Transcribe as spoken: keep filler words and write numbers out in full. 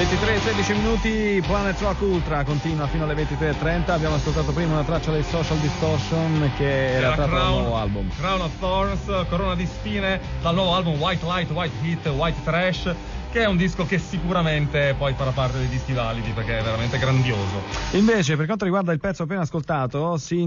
ventitré e sedici minuti, Planet Rock Ultra continua fino alle ventitré e trenta. Abbiamo ascoltato prima una traccia dei Social Distortion che era tratta dal nuovo album Crown of Thorns, corona di spine, dal nuovo album White Light, White Heat, White Trash, che è un disco che sicuramente poi farà parte dei dischi validi perché è veramente grandioso. Invece, per quanto riguarda il pezzo appena ascoltato, si